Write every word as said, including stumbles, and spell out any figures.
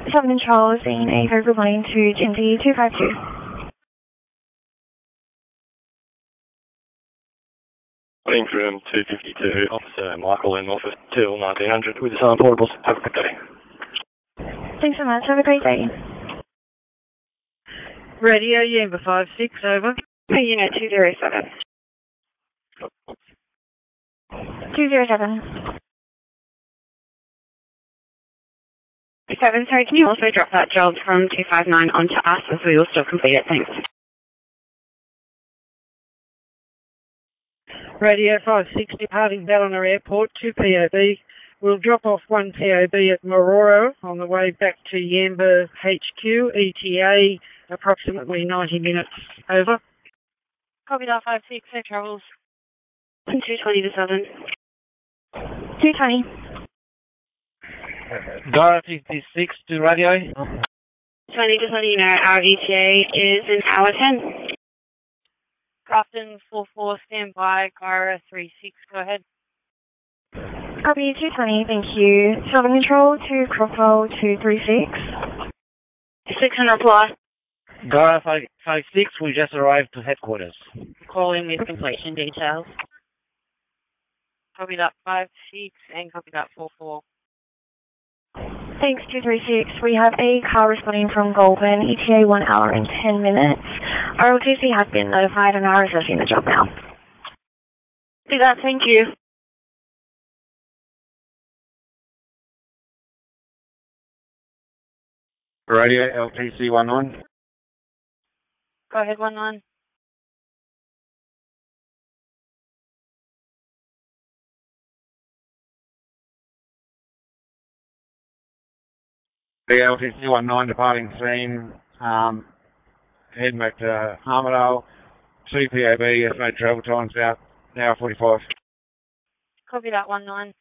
Southern Control is seeing a very good line to G M T two five two. Running from two fifty-two, Officer Michael in office till nineteen hundred with the silent portables. Have a good day. Thanks so much. Have a great day. Radio Yamba five six, over. Hey, unit two zero seven. two zero seven. Seven, sorry, can you also drop that job from two five nine onto us as we will still complete it? Thanks. Radio five six, departing Ballina Airport, two P O B. We'll drop off one P O B at Mororo on the way back to Yamba H Q, E T A, approximately ninety minutes, over. Copy that, five six, no troubles. two twenty to seven. two twenty. Gara fifty-six to radio. twenty, just letting you know, our E T A is in hour ten. Grafton four four, stand by, Gara three six, go ahead. Copy, two twenty, thank you. Southern Control to Crocodile two three six. six hundred reply. Gara five six, we just arrived to headquarters. Call in with completion details. Copy that, five six, and copy that, four four. Thanks, two three six. We have a car responding from Goulburn, E T A one hour and ten minutes. Our L T C has been notified and are assessing the job now. Do that, thank you. Radio L T C one nine. Go ahead, one nine. The L T C one nine departing scene, um, heading back to Armidale, two P O B, estimated travel times about an hour forty-five. Copy that, one nine.